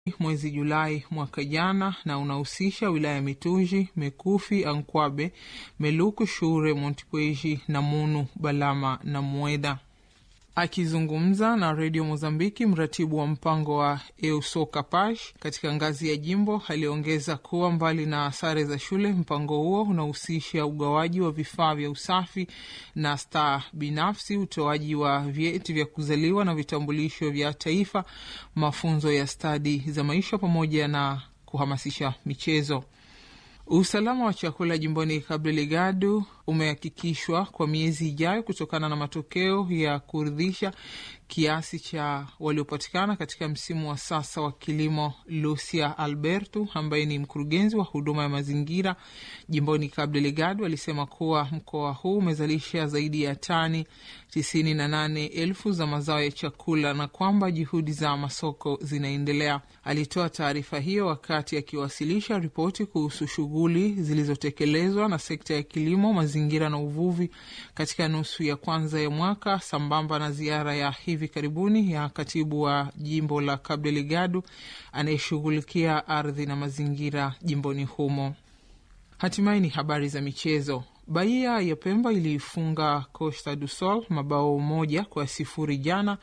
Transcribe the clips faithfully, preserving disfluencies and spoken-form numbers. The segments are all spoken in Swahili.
mwezi Julai mwaka jana na unahusisha wilaya Mituji, Mekufi, Ankwabe, Meluku, Shure, Montepuez, Namunu, Balama na Mueda. Akizungumza na Radio Mozambiki, mratibu wa mpango wa Eusoka Pash katika ngazi ya jimbo aliongeza kuwa mbali na sare za shule, mpango huo unahusisha ugawaji wa vifaa vya usafi na staa binafsi, utoaji wa vyeti vya kuzaliwa na vitambulisho vya taifa, mafunzo ya stadi za maisha pamoja na kuhamasisha michezo. Usalama wa chakula jimboni Cabo Delgado umehakikishwa kwa miezi ijayo kutokana na matokeo ya kuridhisha kiasi cha waliopatikana katika msimu wa sasa wa kilimo. Lucia Alberto, ambaye ni mkurugenzi wa huduma ya mazingira jimboni Cabo Delgado, alisema kuwa mkoa huu umezalisha zaidi ya tani tisini na nane elfu za mazao ya chakula na kwamba juhudi za masoko zinaendelea. Alitoa taarifa hiyo wakati akiwasilisha ripoti kuhusu shughuli zilizotekelezwa na sekta ya kilimo, mazingira na uvuvi katika nusu ya kwanza ya mwaka, sambamba na ziara ya hivi karibuni ya katibu wa jimbo la Cabo Delgado anayeshughulikia ardhi na mazingira jimboni humo. Hatimaye ni habari za michezo. Bahia ya Pemba ilifunga Costa do Sol mabao moja kwa sifuri jana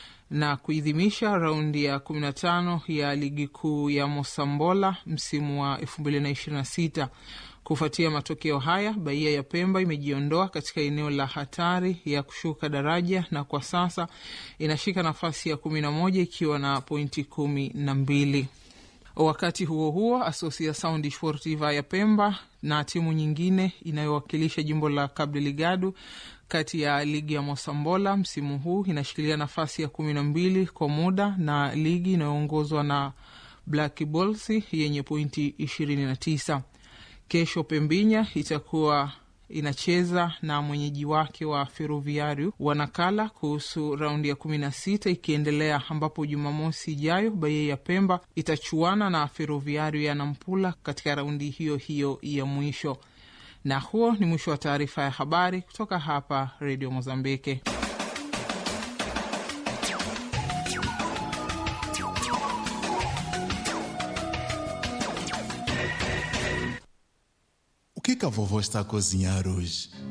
na kuidhimisha raundi ya kumi na tano ya ligi kuu ya Mosambola msimu wa elfu mbili na ishirini na sita. Kufuatia matokeo haya, Bahia ya Pemba imejiondoa katika eneo la hatari ya kushuka daraja na kwa sasa inashika nafasi ya kumi na moja ikiwa na pointi kumi na mbili. Wakati huo huo, Associação Desportiva ya Pemba na timu nyingine inayowakilisha jimbo la Cabo Delgado kati ya ligi ya Mosambola msimu huu inashikilia nafasi ya kumi na mbili kwa muda na ligi inayoongozwa na Black Bulls yenye pointi ishirini na tisa. Kesho Pembinya itakuwa inacheza na mwenyeji wake wa Ferroviario Wanakala kuhusu raundi ya kumi na sita ikiendelea, ambapo Jumamosi ijayo Bahia ya Pemba itachuana na Ferroviario ya Nampula katika raundi hiyo hiyo ya mwisho. Na huo ni mwisho wa taarifa ya habari kutoka hapa Radio Mozambiki. O que que a vovó está a cozinhar hoje?